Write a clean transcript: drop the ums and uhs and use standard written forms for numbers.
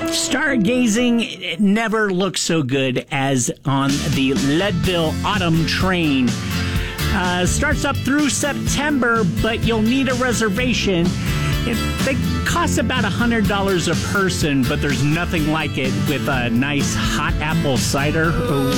Stargazing never looks so good as on the Leadville Autumn Train. Starts up through September, but you'll need a reservation. They cost about $100 a person, but there's nothing like it with a nice hot apple cider. Ooh.